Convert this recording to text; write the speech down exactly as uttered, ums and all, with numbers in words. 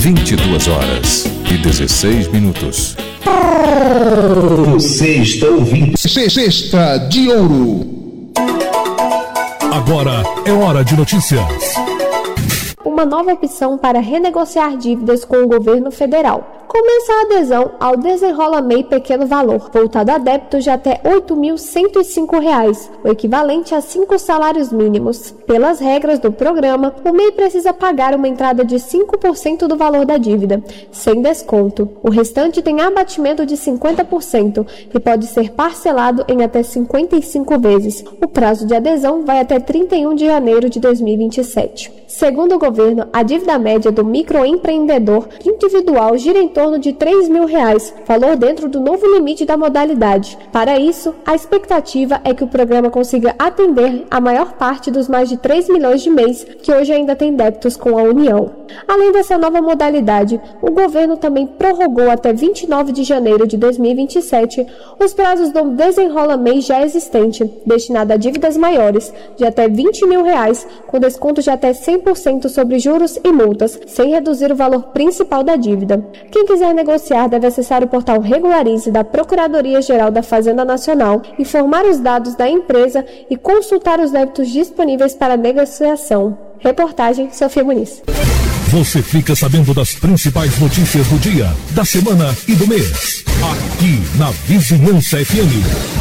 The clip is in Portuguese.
vinte e duas horas e dezesseis minutos. Você está ouvindo Sexta de Ouro. Agora é hora de notícias. Uma nova opção para renegociar dívidas com o governo federal. Começa a adesão ao Desenrola M E I Pequeno Valor, voltado a débitos de até oito mil cento e cinco reais, o equivalente a cinco salários mínimos. Pelas regras do programa, o M E I precisa pagar uma entrada de cinco por cento do valor da dívida, sem desconto. O restante tem abatimento de cinquenta por cento e pode ser parcelado em até cinquenta e cinco vezes. O prazo de adesão vai até trinta e um de janeiro de dois mil e vinte e sete. Segundo o governo, a dívida média do microempreendedor individual gira em torno de três mil reais, valor dentro do novo limite da modalidade. Para isso, a expectativa é que o programa consiga atender a maior parte dos mais de três milhões de M E Is que hoje ainda têm débitos com a União. Além dessa nova modalidade, o governo também prorrogou até vinte e nove de janeiro de dois mil e vinte e sete os prazos do Desenrola M E I já existente, destinado a dívidas maiores, de até vinte mil reais, com desconto de até cem por cento sobre juros e multas, sem reduzir o valor principal da dívida. Quem quiser negociar deve acessar o portal Regularize da Procuradoria-Geral da Fazenda Nacional, informar os dados da empresa e consultar os débitos disponíveis para negociação. Reportagem Sofia Muniz. Você fica sabendo das principais notícias do dia, da semana e do mês. Aqui na Vizinhança F M.